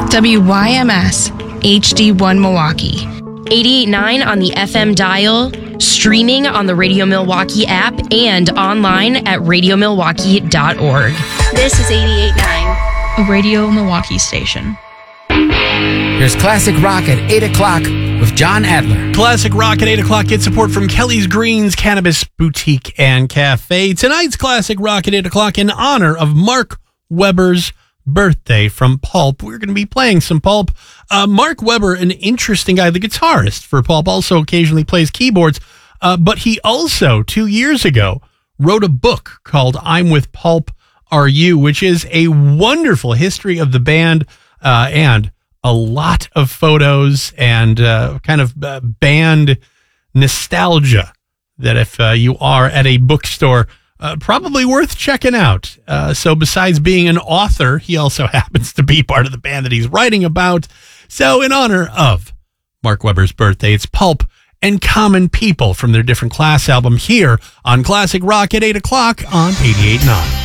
WYMS HD1 Milwaukee. 88.9 on the FM dial, streaming on the Radio Milwaukee app, and online at radiomilwaukee.org. This is 88.9, A Radio Milwaukee station. Here's Classic Rock at 8 o'clock with John Adler. Classic Rock at 8 o'clock gets support from Kelly's Greens Cannabis Boutique and Cafe. Tonight's Classic Rock at 8 o'clock in honor of Mark Webber's birthday from Pulp. We're going to be playing some Pulp. Mark Webber, an interesting guy, the guitarist for Pulp, also occasionally plays keyboards, but he also, 2 years ago, wrote a book called I'm With Pulp, Are You?, which is a wonderful history of the band and a lot of photos and kind of band nostalgia that if you are at a bookstore, probably worth checking out. So besides being an author, he also happens to be part of the band that he's writing about. So in honor of Mark Webber's birthday, it's Pulp and Common People from their Different Class album here on Classic Rock at 8 o'clock on 88.9.